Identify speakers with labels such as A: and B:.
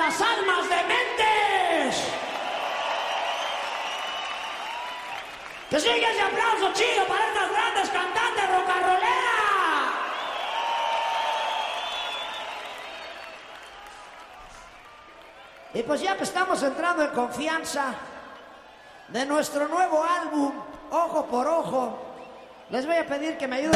A: las almas dementes. Que siga ese aplauso chido para estas grandes cantantes rock and rolleras. Y pues ya que estamos entrando en confianza de nuestro nuevo álbum, Ojo por Ojo, les voy a pedir que me ayuden.